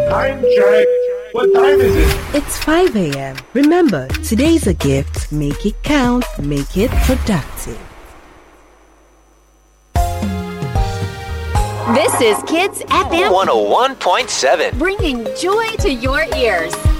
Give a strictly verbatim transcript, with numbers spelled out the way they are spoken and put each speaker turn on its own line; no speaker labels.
Time check. What time is it?
It's five a.m. Remember, today's a gift. Make it count. Make it productive.
This is Kids F M
one oh one point seven.
bringing joy to your ears.